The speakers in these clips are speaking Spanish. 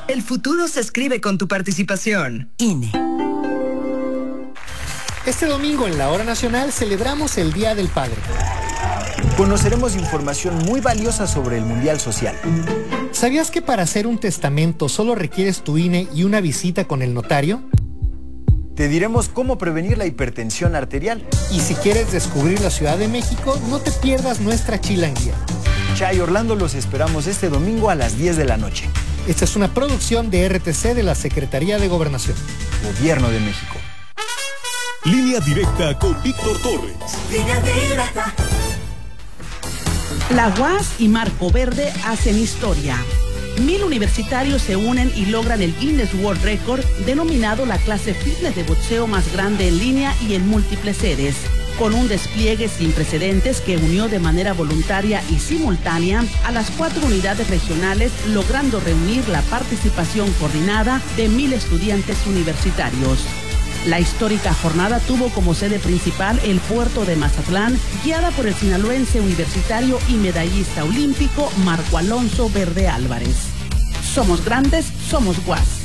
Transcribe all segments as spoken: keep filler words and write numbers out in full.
El futuro se escribe con tu participación. I N E. Este domingo en la Hora Nacional celebramos el Día del Padre. Conoceremos información muy valiosa sobre el Mundial Social. ¿Sabías que para hacer un testamento solo requieres tu I N E y una visita con el notario? Te diremos cómo prevenir la hipertensión arterial. Y si quieres descubrir la Ciudad de México, no te pierdas nuestra chilanguía. Chay Orlando, los esperamos este domingo a las diez de la noche. Esta es una producción de R T C de la Secretaría de Gobernación. Gobierno de México. Línea directa con Víctor Torres. Línea directa. La U A S y Marco Verde hacen historia. Mil universitarios se unen y logran el Guinness World Record, denominado la clase fitness de boxeo más grande en línea y en múltiples sedes. Con un despliegue sin precedentes que unió de manera voluntaria y simultánea a las cuatro unidades regionales, logrando reunir la participación coordinada de mil estudiantes universitarios. La histórica jornada tuvo como sede principal el puerto de Mazatlán, guiada por el sinaloense universitario y medallista olímpico Marco Alonso Verde Álvarez. Somos grandes, somos U A S.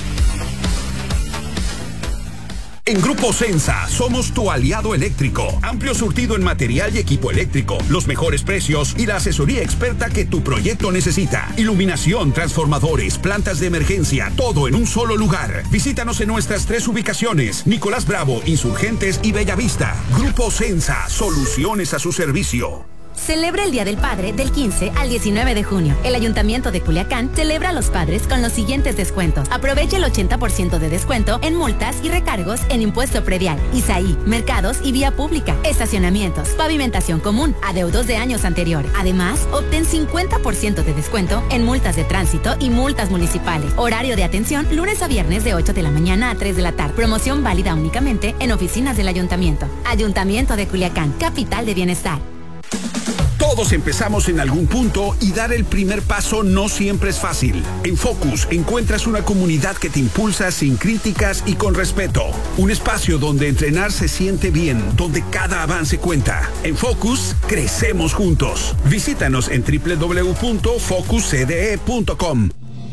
En Grupo Sensa somos tu aliado eléctrico. Amplio surtido en material y equipo eléctrico, los mejores precios y la asesoría experta que tu proyecto necesita. Iluminación, transformadores, plantas de emergencia, todo en un solo lugar. Visítanos en nuestras tres ubicaciones: Nicolás Bravo, Insurgentes y Bellavista. Grupo Sensa, soluciones a su servicio. Celebra el Día del Padre del quince al diecinueve de junio. El Ayuntamiento de Culiacán celebra a los padres con los siguientes descuentos. Aprovecha el ochenta por ciento de descuento en multas y recargos en impuesto predial, I S A I, mercados y vía pública, estacionamientos, pavimentación común, adeudos de años anteriores. Además, obtén cincuenta por ciento de descuento en multas de tránsito y multas municipales. Horario de atención lunes a viernes de ocho de la mañana a tres de la tarde. Promoción válida únicamente en oficinas del Ayuntamiento. Ayuntamiento de Culiacán, capital de bienestar. Todos empezamos en algún punto y dar el primer paso no siempre es fácil. En Focus encuentras una comunidad que te impulsa sin críticas y con respeto. Un espacio donde entrenar se siente bien, donde cada avance cuenta. En Focus, crecemos juntos. Visítanos en doble u doble u doble u punto focus c d e punto com.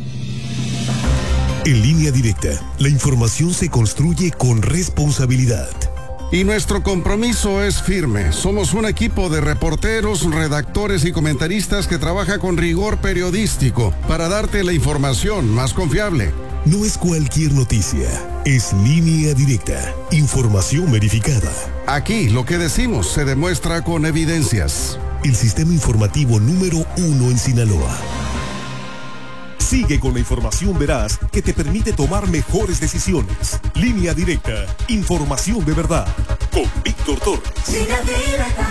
En Línea Directa, la información se construye con responsabilidad. Y nuestro compromiso es firme. Somos un equipo de reporteros, redactores y comentaristas que trabaja con rigor periodístico para darte la información más confiable. No es cualquier noticia, es Línea Directa, información verificada. Aquí lo que decimos se demuestra con evidencias. El sistema informativo número uno en Sinaloa. Sigue con la información veraz que te permite tomar mejores decisiones. Línea Directa, información de verdad. Con Víctor Torres. Línea Directa.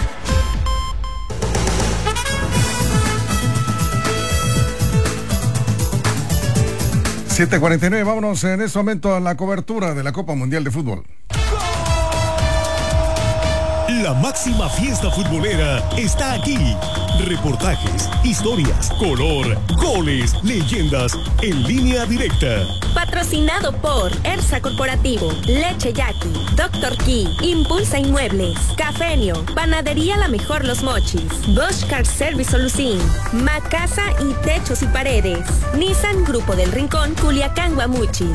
siete cuarenta y nueve, vámonos en este momento a la cobertura de la Copa Mundial de Fútbol. La máxima fiesta futbolera está aquí. Reportajes, historias, color, goles, leyendas en Línea Directa. Patrocinado por ERSA Corporativo, Leche Yaqui, Doctor Key, Impulsa Inmuebles, Cafenio, Panadería La Mejor Los Mochis, Bosch Car Service Solucín, Macasa y Techos y Paredes, Nissan Grupo del Rincón, Culiacán, Guamuchil.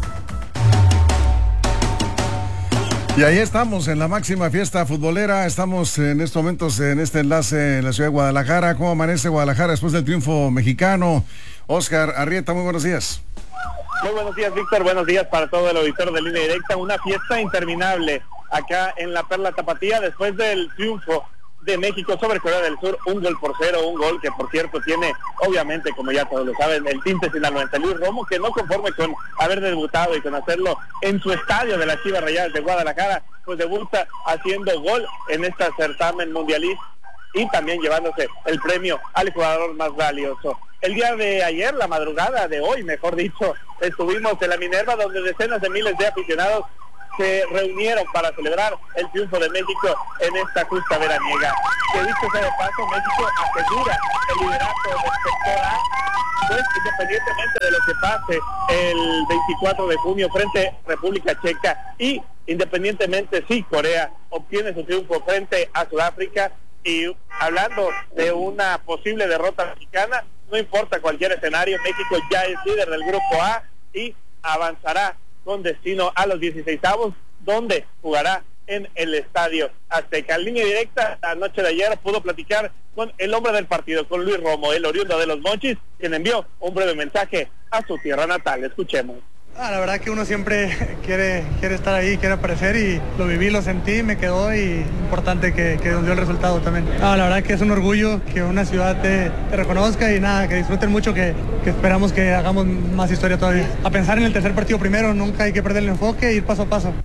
Y ahí estamos en la máxima fiesta futbolera. Estamos en estos momentos en este enlace en la ciudad de Guadalajara. ¿Cómo amanece Guadalajara después del triunfo mexicano? Oscar Arrieta, muy buenos días. Muy buenos días, Víctor. Buenos días para todo el auditorio de Línea Directa. Una fiesta interminable acá en la Perla Tapatía después del triunfo de México sobre Corea del Sur, un gol por cero, un gol que por cierto tiene, obviamente, como ya todos lo saben, el tinte sinaloense. Luis Romo, que no conforme con haber debutado y con hacerlo en su estadio de las Chivas Rayadas de Guadalajara, pues debuta haciendo gol en este certamen mundialista y también llevándose el premio al jugador más valioso. El día de ayer, la madrugada de hoy, mejor dicho, estuvimos en la Minerva, donde decenas de miles de aficionados se reunieron para celebrar el triunfo de México en esta justa veraniega. Que dicho sea de paso, México asegura el liderato del sector A, pues independientemente de lo que pase el veinticuatro de junio frente a República Checa y independientemente si Corea obtiene su triunfo frente a Sudáfrica, y hablando de una posible derrota mexicana, no importa cualquier escenario, México ya es líder del grupo A y avanzará con destino a los dieciseisavos, donde jugará en el Estadio Azteca. En línea directa, la noche de ayer pudo platicar con el hombre del partido, con Luis Romo, el oriundo de Los Mochis, quien envió un breve mensaje a su tierra natal. Escuchemos. Ah, la verdad que uno siempre quiere, quiere estar ahí, quiere aparecer, y lo viví, lo sentí, me quedó, y importante que, que nos dio el resultado también. Ah, la verdad que es un orgullo que una ciudad te, te reconozca, y nada, que disfruten mucho, que, que esperamos que hagamos más historia todavía. A pensar en el tercer partido primero, nunca hay que perder el enfoque e ir paso a paso.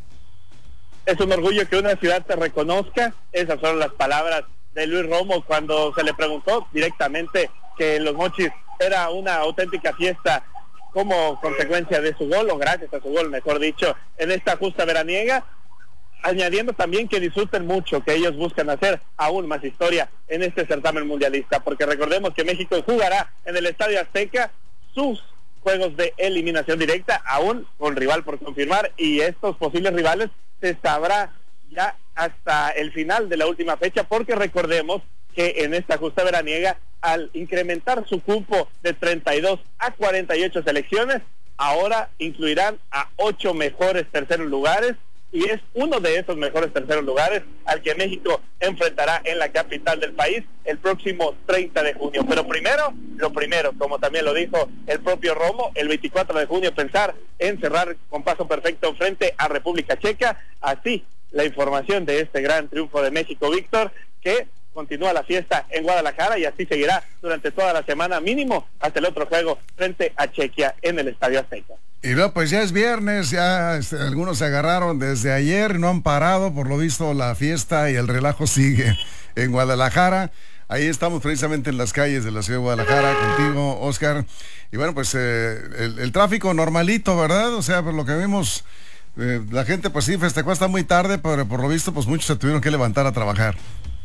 Es un orgullo que una ciudad te reconozca. Esas son las palabras de Luis Romo cuando se le preguntó directamente que Los Mochis era una auténtica fiesta como consecuencia de su gol, o gracias a su gol, mejor dicho, en esta justa veraniega, añadiendo también que disfruten mucho, que ellos buscan hacer aún más historia en este certamen mundialista, porque recordemos que México jugará en el Estadio Azteca sus juegos de eliminación directa, aún con rival por confirmar, y estos posibles rivales se sabrá ya hasta el final de la última fecha, porque recordemos que en esta justa veraniega, al incrementar su cupo de treinta y dos a cuarenta y ocho selecciones, ahora incluirán a ocho mejores terceros lugares, y es uno de esos mejores terceros lugares al que México enfrentará en la capital del país el próximo treinta de junio. Pero primero, lo primero, como también lo dijo el propio Romo, el veinticuatro de junio pensar en cerrar con paso perfecto frente a República Checa. Así la información de este gran triunfo de México, Víctor, que continúa la fiesta en Guadalajara, y así seguirá durante toda la semana, mínimo hasta el otro juego frente a Chequia en el Estadio Azteca. Y luego pues ya es viernes, ya este, algunos se agarraron desde ayer, no han parado, por lo visto la fiesta y el relajo sigue en Guadalajara. Ahí estamos precisamente en las calles de la ciudad de Guadalajara contigo, Oscar. Y bueno, pues eh, el, el tráfico normalito, ¿verdad? O sea, por lo que vimos, eh, la gente pues sí festejó hasta muy tarde, pero por lo visto pues muchos se tuvieron que levantar a trabajar.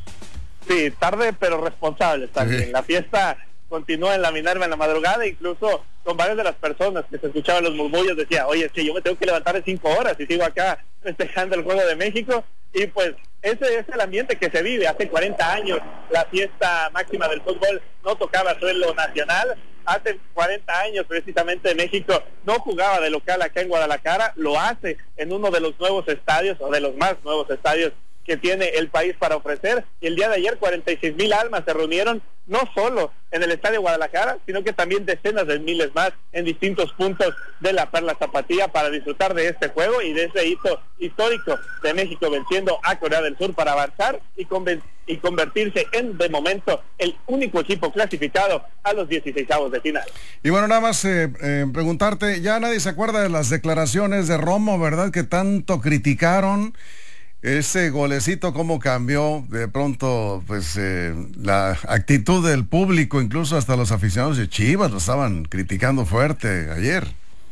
Sí, tarde pero responsable también. Sí. La fiesta continúa en la Minerva en la madrugada, incluso con varias de las personas que se escuchaban los murmullos decía, oye, es que yo me tengo que levantar en cinco horas y sigo acá festejando el Juego de México. Y pues ese es el ambiente que se vive. Hace cuarenta años la fiesta máxima del fútbol no tocaba suelo nacional. Hace cuarenta años precisamente México no jugaba de local acá en Guadalajara, lo hace en uno de los nuevos estadios, o de los más nuevos estadios que tiene el país para ofrecer, y el día de ayer cuarenta y seis mil almas se reunieron, no solo en el Estadio Guadalajara, sino que también decenas de miles más en distintos puntos de la Perla Tapatía para disfrutar de este juego y de ese hito histórico de México venciendo a Corea del Sur para avanzar y, conven- y convertirse en, de momento, el único equipo clasificado a los dieciseisavos de final. Y bueno, nada más eh, eh, preguntarte, ya nadie se acuerda de las declaraciones de Romo, ¿verdad? Que tanto criticaron. Ese golecito, cómo cambió de pronto pues eh, la actitud del público, incluso hasta los aficionados de Chivas lo estaban criticando fuerte ayer.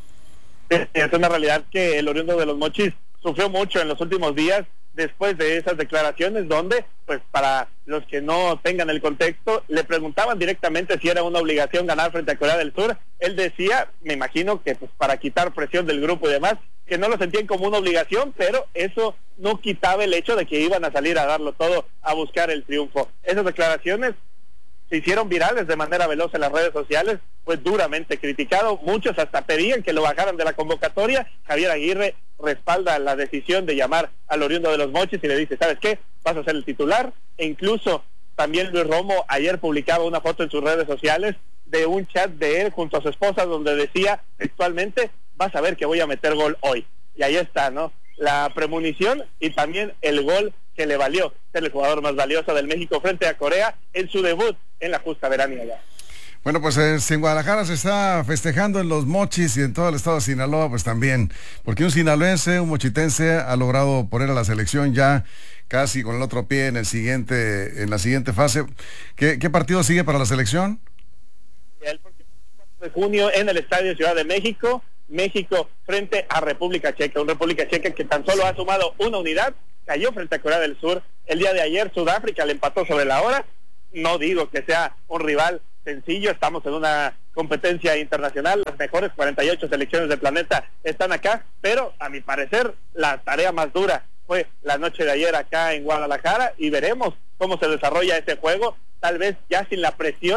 Es una realidad que el oriundo de Los Mochis sufrió mucho en los últimos días después de esas declaraciones, donde, pues para los que no tengan el contexto, le preguntaban directamente si era una obligación ganar frente a Corea del Sur. Él decía, me imagino que pues para quitar presión del grupo y demás, que no lo sentían como una obligación, pero eso no quitaba el hecho de que iban a salir a darlo todo, a buscar el triunfo. Esas declaraciones se hicieron virales de manera veloz en las redes sociales, fue duramente criticado, muchos hasta pedían que lo bajaran de la convocatoria. Javier Aguirre respalda la decisión de llamar al oriundo de Los Mochis y le dice, ¿sabes qué? Vas a ser el titular. E incluso también Luis Romo ayer publicaba una foto en sus redes sociales de un chat de él junto a su esposa, donde decía textualmente, vas a ver que voy a meter gol hoy. Y ahí está, ¿no? La premonición y también el gol que le valió ser el jugador más valioso del México frente a Corea en su debut en la justa veraniega. Bueno, pues eh, si en Guadalajara se está festejando en Los Mochis y en todo el estado de Sinaloa, pues también, porque un sinaloense, un mochitense ha logrado poner a la selección ya casi con el otro pie en el siguiente, en la siguiente fase. ¿Qué, qué partido sigue para la selección? El próximo cuatro de junio en el Estadio Ciudad de México, México frente a República Checa, una República Checa que tan solo ha sumado una unidad, cayó frente a Corea del Sur. El día de ayer Sudáfrica le empató sobre la hora. No digo que sea un rival sencillo, estamos en una competencia internacional, las mejores cuarenta y ocho selecciones del planeta están acá, pero a mi parecer la tarea más dura fue la noche de ayer acá en Guadalajara, y veremos cómo se desarrolla ese juego, tal vez ya sin la presión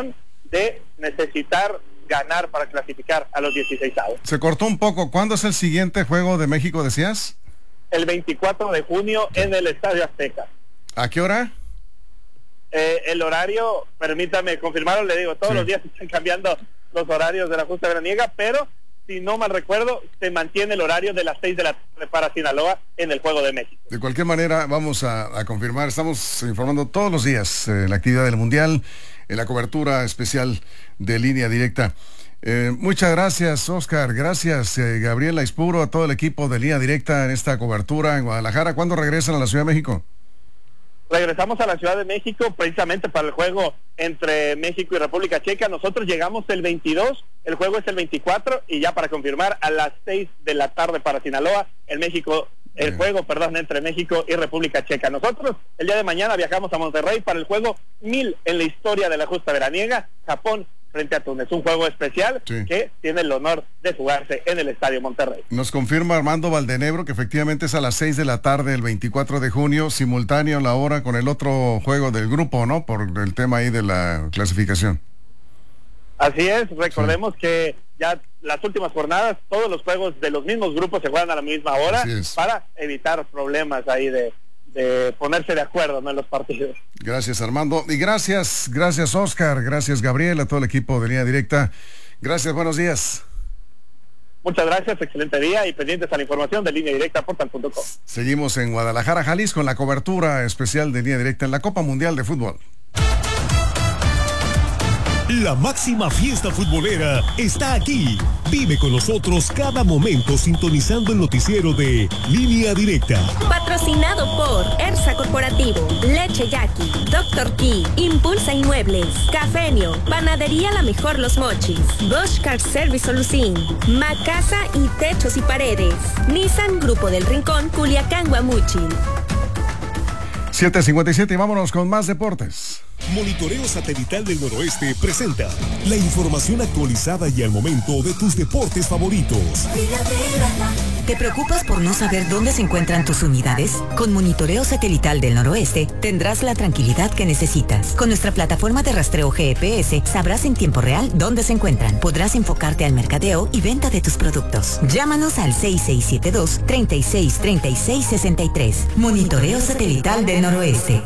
de necesitar ganar para clasificar a los dieciseisavos. Se cortó un poco. ¿Cuándo es el siguiente juego de México, decías? El veinticuatro de junio en el Estadio Azteca. ¿A qué hora? Eh, el horario, permítame confirmarlo, le digo, todos sí. los días están cambiando los horarios de la justa veraniega, pero si no mal recuerdo, se mantiene el horario de las seis de la tarde para Sinaloa en el Juego de México. De cualquier manera, vamos a, a confirmar, estamos informando todos los días eh, la actividad del Mundial, en la cobertura especial de Línea Directa. Eh, muchas gracias, Oscar, gracias, eh, Gabriel Aispuro, a todo el equipo de Línea Directa en esta cobertura en Guadalajara. ¿Cuándo regresan a la Ciudad de México? Regresamos a la Ciudad de México precisamente para el juego entre México y República Checa. Nosotros llegamos el veintidós, el juego es el veinticuatro, y ya para confirmar, a las seis de la tarde para Sinaloa, el México, el Bien. juego, perdón, entre México y República Checa. Nosotros el día de mañana viajamos a Monterrey para el juego mil en la historia de la justa veraniega, Japón frente a Túnez, un juego especial sí. que tiene el honor de jugarse en el Estadio Monterrey. Nos confirma Armando Valdenebro que efectivamente es a las seis de la tarde el veinticuatro de junio, simultáneo la hora con el otro juego del grupo, ¿no? Por el tema ahí de la clasificación. Así es, recordemos sí. que ya las últimas jornadas, todos los juegos de los mismos grupos se juegan a la misma hora para evitar problemas ahí de de ponerse de acuerdo, ¿no?, en los partidos. Gracias, Armando, y gracias, gracias, Oscar, gracias, Gabriel, a todo el equipo de Línea Directa. Gracias, buenos días. Muchas gracias, excelente día y pendientes a la información de Línea Directa portal punto com. Seguimos en Guadalajara, Jalisco, en la cobertura especial de Línea Directa en la Copa Mundial de Fútbol. La máxima fiesta futbolera está aquí. Vive con nosotros cada momento sintonizando el noticiero de Línea Directa. Patrocinado por Ersa Corporativo, Leche Yaqui, Doctor Key, Impulsa Inmuebles, Cafenio, Panadería La Mejor Los Mochis, Bosch Car Service Solucín, Macasa y Techos y Paredes, Nissan Grupo del Rincón, Culiacán, Guamuchil. siete cincuenta y siete y vámonos con más deportes. Monitoreo Satelital del Noroeste presenta la información actualizada y al momento de tus deportes favoritos. ¿Te preocupas por no saber dónde se encuentran tus unidades? Con Monitoreo Satelital del Noroeste tendrás la tranquilidad que necesitas. Con nuestra plataforma de rastreo G P S sabrás en tiempo real dónde se encuentran. Podrás enfocarte al mercadeo y venta de tus productos. Llámanos al seis seis siete dos, tres seis tres seis seis tres. Monitoreo Satelital del Noroeste.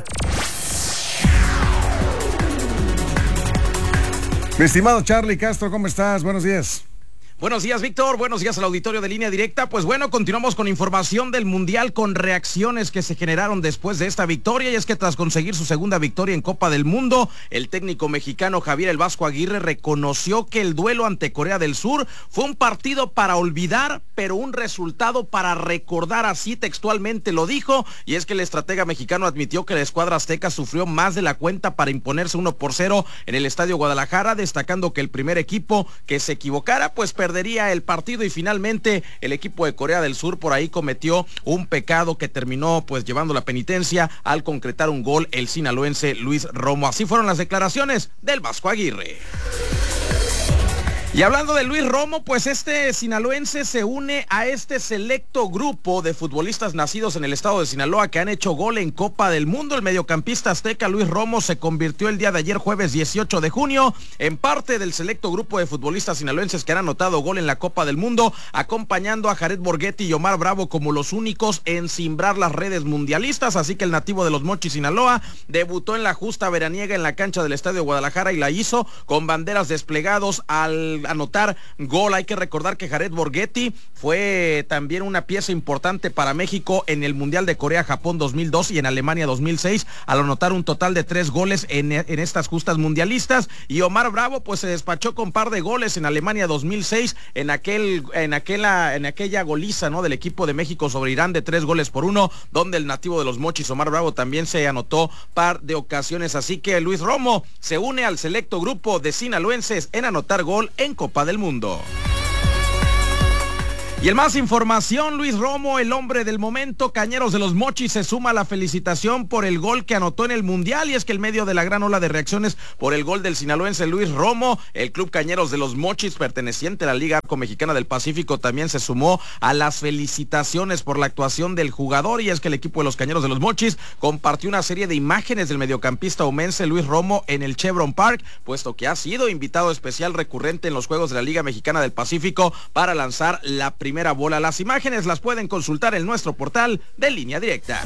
Mi estimado Charlie Castro, ¿cómo estás? Buenos días. Buenos días, Víctor. Buenos días al auditorio de Línea Directa. Pues bueno, continuamos con información del Mundial, con reacciones que se generaron después de esta victoria. Y es que tras conseguir su segunda victoria en Copa del Mundo, el técnico mexicano Javier El Vasco Aguirre reconoció que el duelo ante Corea del Sur fue un partido para olvidar, pero un resultado para recordar, así textualmente lo dijo. Y es que el estratega mexicano admitió que la escuadra azteca sufrió más de la cuenta para imponerse uno por cero en el Estadio Guadalajara, destacando que el primer equipo que se equivocara, pues perdería el partido, y finalmente el equipo de Corea del Sur por ahí cometió un pecado que terminó pues llevando la penitencia al concretar un gol el sinaloense Luis Romo. Así fueron las declaraciones del Vasco Aguirre. Y hablando de Luis Romo, pues este sinaloense se une a este selecto grupo de futbolistas nacidos en el estado de Sinaloa que han hecho gol en Copa del Mundo. El mediocampista azteca Luis Romo se convirtió el día de ayer, jueves dieciocho de junio, en parte del selecto grupo de futbolistas sinaloenses que han anotado gol en la Copa del Mundo, acompañando a Jared Borghetti y Omar Bravo como los únicos en cimbrar las redes mundialistas. Así que el nativo de Los Mochis, Sinaloa, debutó en la justa veraniega en la cancha del Estadio de Guadalajara y la hizo con banderas desplegados al anotar gol. Hay que recordar que Jared Borghetti fue también una pieza importante para México en el Mundial de Corea-Japón dos mil dos y en Alemania dos mil seis, al anotar un total de tres goles en, en estas justas mundialistas. Y Omar Bravo pues se despachó con par de goles en Alemania dos mil seis, en aquel en aquella en aquella goliza, ¿no?, del equipo de México sobre Irán de tres goles por uno, donde el nativo de Los Mochis, Omar Bravo, también se anotó par de ocasiones. Así que Luis Romo se une al selecto grupo de sinaloenses en anotar gol en Copa del Mundo. Y el más información, Luis Romo, el hombre del momento. Cañeros de los Mochis se suma a la felicitación por el gol que anotó en el Mundial, y es que en medio de la gran ola de reacciones por el gol del sinaloense Luis Romo, el club Cañeros de los Mochis, perteneciente a la Liga Arco Mexicana del Pacífico, también se sumó a las felicitaciones por la actuación del jugador, y es que el equipo de los Cañeros de los Mochis compartió una serie de imágenes del mediocampista omense Luis Romo en el Chevron Park, puesto que ha sido invitado especial recurrente en los Juegos de la Liga Mexicana del Pacífico para lanzar la primera primera bola. Las imágenes las pueden consultar en nuestro portal de Línea Directa.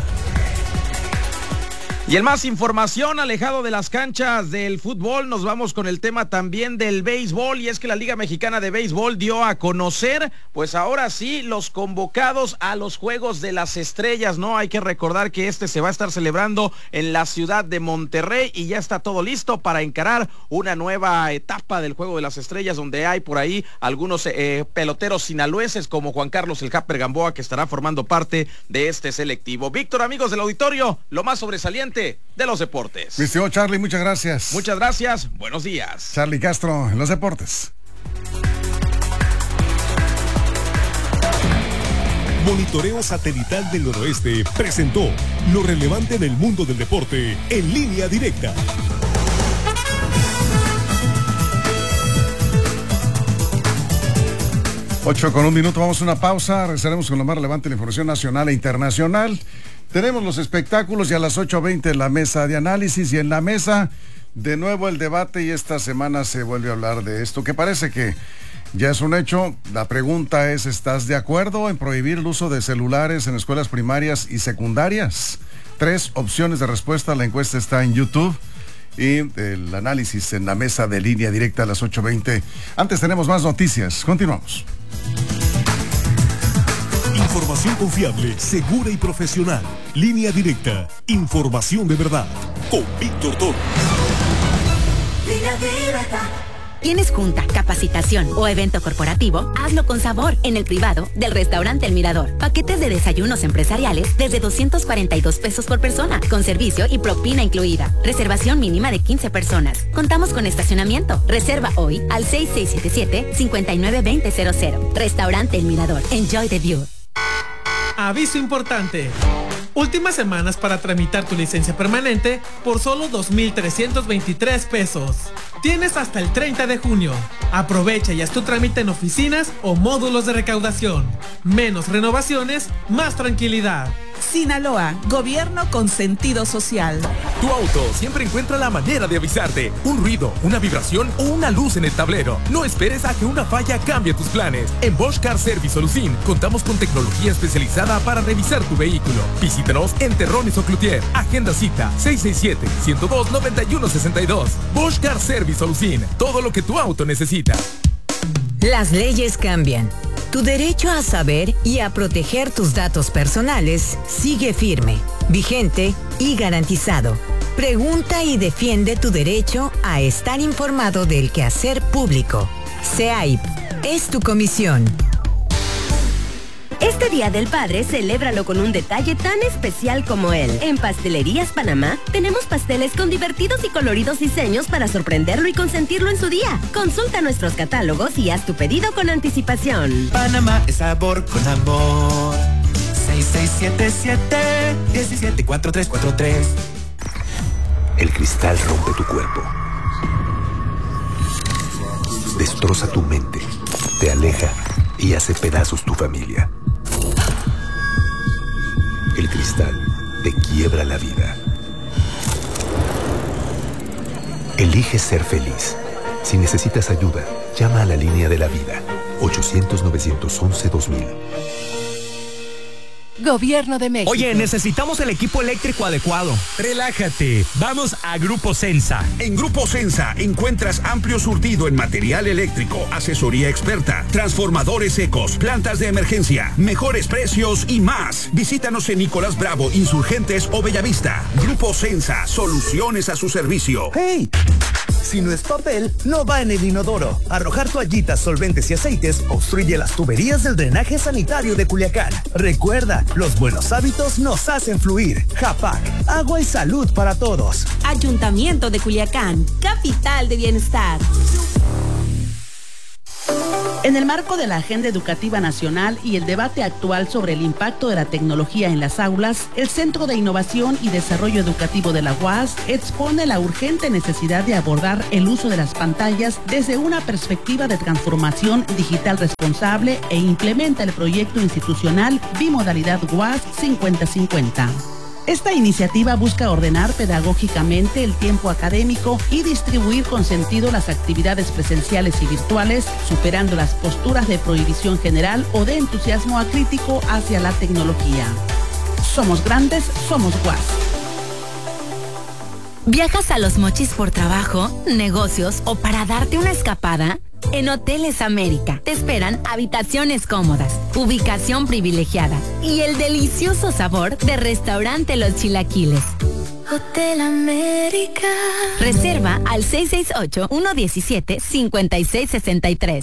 Y en más información, alejado de las canchas del fútbol, nos vamos con el tema también del béisbol, y es que la Liga Mexicana de Béisbol dio a conocer, pues ahora sí, los convocados a los Juegos de las Estrellas, ¿no? Hay que recordar que este se va a estar celebrando en la ciudad de Monterrey, y ya está todo listo para encarar una nueva etapa del Juego de las Estrellas, donde hay por ahí algunos eh, peloteros sinaloenses como Juan Carlos el Japper Gamboa, que estará formando parte de este selectivo. Víctor, amigos del auditorio, lo más sobresaliente de los deportes. Mi estimado Charlie, muchas gracias. Muchas gracias, buenos días. Charlie Castro en los deportes. Monitoreo Satelital del Noroeste presentó lo relevante del mundo del deporte en Línea Directa. Ocho con un minuto, vamos a una pausa, regresaremos con lo más relevante de la información nacional e internacional. Tenemos los espectáculos y a las ocho veinte la mesa de análisis, y en la mesa de nuevo el debate, y esta semana se vuelve a hablar de esto que parece que ya es un hecho. La pregunta es, ¿estás de acuerdo en prohibir el uso de celulares en escuelas primarias y secundarias? Tres opciones de respuesta, la encuesta está en YouTube y el análisis en la mesa de Línea Directa a las ocho veinte. Antes tenemos más noticias, continuamos. Información confiable, segura y profesional. Línea Directa. Información de verdad. Con Víctor Toro. Línea Directa. ¿Tienes junta, capacitación o evento corporativo? Hazlo con sabor en el privado del restaurante El Mirador. Paquetes de desayunos empresariales desde doscientos cuarenta y dos pesos por persona, con servicio y propina incluida. Reservación mínima de quince personas. Contamos con estacionamiento. Reserva hoy al seis seis siete siete, cinco nueve dos cero cero cero. Restaurante El Mirador. Enjoy the view. Aviso importante. Últimas semanas para tramitar tu licencia permanente por solo dos mil trescientos veintitrés pesos. Tienes hasta el treinta de junio. Aprovecha y haz tu trámite en oficinas o módulos de recaudación. Menos renovaciones, más tranquilidad. Sinaloa, gobierno con sentido social. Tu auto siempre encuentra la manera de avisarte. Un ruido, una vibración o una luz en el tablero. No esperes a que una falla cambie tus planes. En Bosch Car Service Solución contamos con tecnología especializada para revisar tu vehículo. Visítanos en Terrones o Cloutier. Agenda cita seis seis siete, uno cero dos, nueve uno seis dos. Bosch Car Service Solución. Todo lo que tu auto necesita. Las leyes cambian. Tu derecho a saber y a proteger tus datos personales sigue firme, vigente y garantizado. Pregunta y defiende tu derecho a estar informado del quehacer público. C A I P es tu comisión. Este Día del Padre, celébralo con un detalle tan especial como él. En Pastelerías Panamá, tenemos pasteles con divertidos y coloridos diseños para sorprenderlo y consentirlo en su día. Consulta nuestros catálogos y haz tu pedido con anticipación. Panamá es sabor con amor. seis seis siete siete, uno siete cuatro tres cuatro tres. El cristal rompe tu cuerpo. Destroza tu mente. Te aleja y hace pedazos tu familia. El cristal te quiebra la vida. Elige ser feliz. Si necesitas ayuda, llama a la línea de la vida. ochocientos, novecientos once, dos mil. Gobierno de México. Oye, necesitamos el equipo eléctrico adecuado. Relájate, vamos a Grupo Sensa. En Grupo Sensa encuentras amplio surtido en material eléctrico, asesoría experta, transformadores secos, plantas de emergencia, mejores precios y más. Visítanos en Nicolás Bravo, Insurgentes o Bellavista. Grupo Sensa, soluciones a su servicio. ¡Hey! Si no es papel, no va en el inodoro. Arrojar toallitas, solventes y aceites obstruye las tuberías del drenaje sanitario de Culiacán. Recuerda, los buenos hábitos nos hacen fluir. Japac, agua y salud para todos. Ayuntamiento de Culiacán, capital de bienestar. En el marco de la Agenda Educativa Nacional y el debate actual sobre el impacto de la tecnología en las aulas, el Centro de Innovación y Desarrollo Educativo de la U A S expone la urgente necesidad de abordar el uso de las pantallas desde una perspectiva de transformación digital responsable e implementa el proyecto institucional Bimodalidad U A S cincuenta cincuenta. Esta iniciativa busca ordenar pedagógicamente el tiempo académico y distribuir con sentido las actividades presenciales y virtuales, superando las posturas de prohibición general o de entusiasmo acrítico hacia la tecnología. Somos grandes, somos U A S. ¿Viajas a Los Mochis por trabajo, negocios o para darte una escapada? En Hoteles América te esperan habitaciones cómodas, ubicación privilegiada y el delicioso sabor de Restaurante Los Chilaquiles. Hotel América. Reserva al seis seis ocho, uno uno siete, cinco seis seis tres.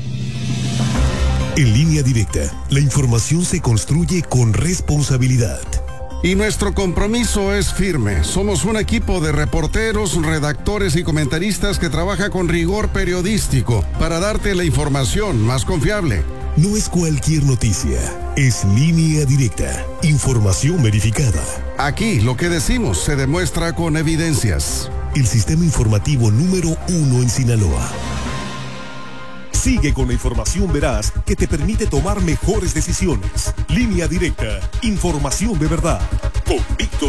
En Línea Directa, la información se construye con responsabilidad. Y nuestro compromiso es firme. Somos un equipo de reporteros, redactores y comentaristas que trabaja con rigor periodístico para darte la información más confiable. No es cualquier noticia, es Línea Directa, información verificada. Aquí lo que decimos se demuestra con evidencias. El sistema informativo número uno en Sinaloa. Sigue con la información veraz que te permite tomar mejores decisiones. Línea Directa, información de verdad. Con Víctor